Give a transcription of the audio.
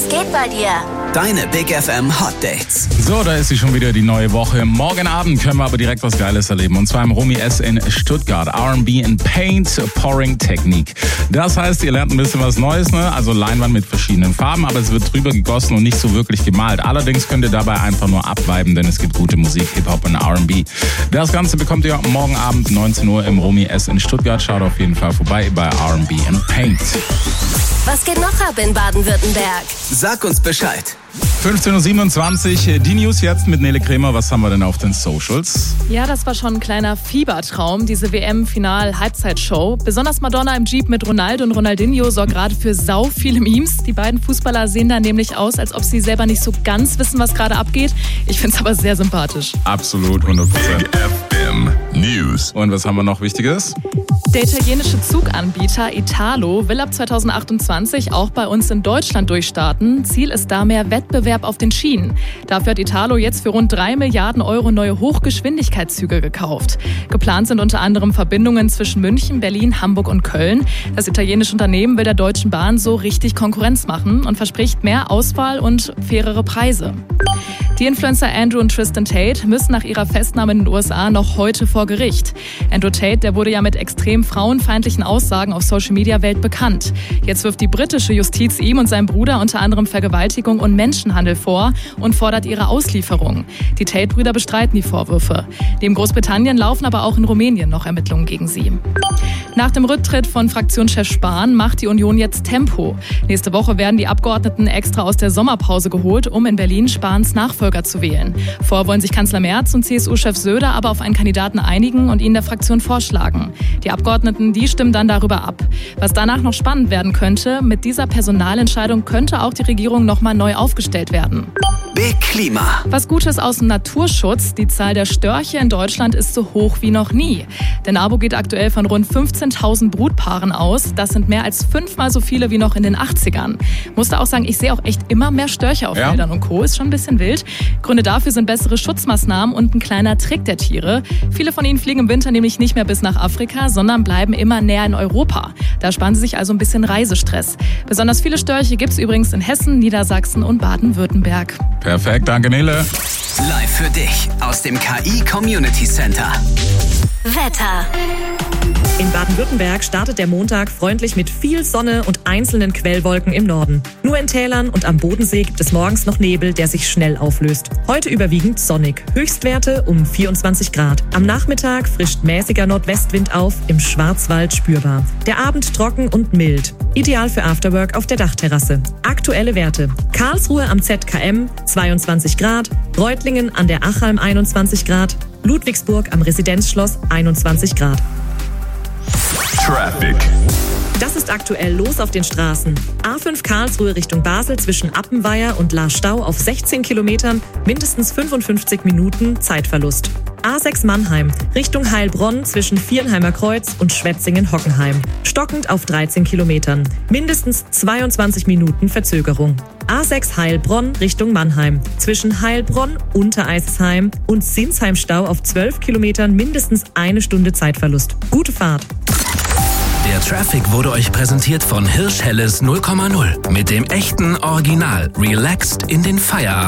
Was geht bei dir? Deine Big FM Hot Dates. So, da ist sie schon wieder, die neue Woche. Morgen Abend können wir aber direkt was Geiles erleben. Und zwar im Romy S in Stuttgart. R&B in Paint Pouring Technique. Das heißt, ihr lernt ein bisschen was Neues, ne? Also Leinwand mit verschiedenen Farben, aber es wird drüber gegossen und nicht so wirklich gemalt. Allerdings könnt ihr dabei einfach nur abviben, denn es gibt gute Musik, Hip-Hop und R&B. Das Ganze bekommt ihr morgen Abend 19 Uhr im Romy S in Stuttgart. Schaut auf jeden Fall vorbei bei R&B in Paint. Was geht noch ab in Baden-Württemberg? Sag uns Bescheid. 15.27 Uhr, die News jetzt mit Nele Kremer. Was haben wir denn auf den Socials? Ja, das war schon ein kleiner Fiebertraum, diese WM-Final-Halbzeitshow. Besonders Madonna im Jeep mit Ronaldo und Ronaldinho sorgt gerade für sau viele Memes. Die beiden Fußballer sehen da nämlich aus, als ob sie selber nicht so ganz wissen, was gerade abgeht. Ich find's aber sehr sympathisch. Absolut, 100%. Big FM News. Und was haben wir noch Wichtiges? Der italienische Zuganbieter Italo will ab 2028 auch bei uns in Deutschland durchstarten. Ziel ist da mehr Wettbewerb auf den Schienen. Dafür hat Italo jetzt für rund 3 Milliarden Euro neue Hochgeschwindigkeitszüge gekauft. Geplant sind unter anderem Verbindungen zwischen München, Berlin, Hamburg und Köln. Das italienische Unternehmen will der Deutschen Bahn so richtig Konkurrenz machen und verspricht mehr Auswahl und fairere Preise. Die Influencer Andrew und Tristan Tate müssen nach ihrer Festnahme in den USA noch heute vor Gericht. Andrew Tate, der wurde ja mit extrem frauenfeindlichen Aussagen auf Social-Media-Welt bekannt. Jetzt wirft die britische Justiz ihm und seinem Bruder unter anderem Vergewaltigung und Menschenhandel vor und fordert ihre Auslieferung. Die Tate-Brüder bestreiten die Vorwürfe. Neben Großbritannien laufen aber auch in Rumänien noch Ermittlungen gegen sie. Nach dem Rücktritt von Fraktionschef Spahn macht die Union jetzt Tempo. Nächste Woche werden die Abgeordneten extra aus der Sommerpause geholt, um in Berlin Spahns Nachfolger zu wählen. Vorher wollen sich Kanzler Merz und CSU-Chef Söder aber auf einen Kandidaten einigen und ihn der Fraktion vorschlagen. Die Abgeordneten, die stimmen dann darüber ab. Was danach noch spannend werden könnte, mit dieser Personalentscheidung könnte auch die Regierung nochmal neu aufgestellt werden. Big Klima. Was Gutes aus dem Naturschutz. Die Zahl der Störche in Deutschland ist so hoch wie noch nie. Der NABU geht aktuell von rund 15.000 Brutpaaren aus. Das sind mehr als 5-mal so viele wie noch in den 80ern. Musste auch sagen, ich sehe auch echt immer mehr Störche auf Feldern und Co. Ist schon ein bisschen wild. Gründe dafür sind bessere Schutzmaßnahmen und ein kleiner Trick der Tiere. Viele von ihnen fliegen im Winter nämlich nicht mehr bis nach Afrika, sondern bleiben immer näher in Europa. Da sparen sie sich also ein bisschen Reisestress. Besonders viele Störche gibt es übrigens in Hessen, Niedersachsen und Baden-Württemberg. Perfekt, danke Nele. Live für dich aus dem KI Community Center. Wetter. In Baden-Württemberg startet der Montag freundlich mit viel Sonne und einzelnen Quellwolken im Norden. Nur in Tälern und am Bodensee gibt es morgens noch Nebel, der sich schnell auflöst. Heute überwiegend sonnig. Höchstwerte um 24 Grad. Am Nachmittag frischt mäßiger Nordwestwind auf, im Schwarzwald spürbar. Der Abend trocken und mild. Ideal für Afterwork auf der Dachterrasse. Aktuelle Werte. Karlsruhe am ZKM 22 Grad, Reutlingen an der Achalm 21 Grad, Ludwigsburg am Residenzschloss 21 Grad. Traffic. Das ist aktuell los auf den Straßen. A5 Karlsruhe Richtung Basel zwischen Appenweier und La Stau auf 16 Kilometern, mindestens 55 Minuten Zeitverlust. A6 Mannheim Richtung Heilbronn zwischen Viernheimer Kreuz und Schwetzingen-Hockenheim. Stockend auf 13 Kilometern, mindestens 22 Minuten Verzögerung. A6 Heilbronn Richtung Mannheim zwischen Heilbronn, Untereisesheim und Sinsheim-Stau auf 12 Kilometern, mindestens 1 Stunde Zeitverlust. Gute Fahrt. Der Traffic wurde euch präsentiert von Hirsch Helles 0,0 mit dem echten Original Relaxed in den Feierabend.